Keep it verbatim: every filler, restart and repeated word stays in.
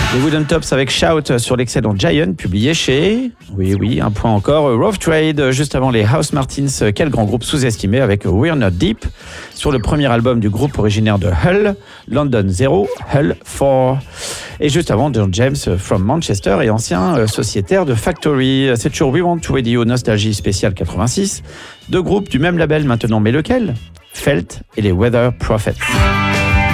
Les Wooden Tops avec Shout sur l'excellent Giant, publié chez... Oui, oui, un point encore. Rough Trade, juste avant les House Martins. Quel grand groupe sous-estimé avec We're Not Deep, sur le premier album du groupe originaire de Hull, London Zero, Hull four. Et juste avant, John James from Manchester et ancien sociétaire de Factory. C'est toujours We Want to Radio Nostalgie spéciale quatre-vingt-six. Deux groupes du même label maintenant, mais lequel ? Felt et les Weather Prophets.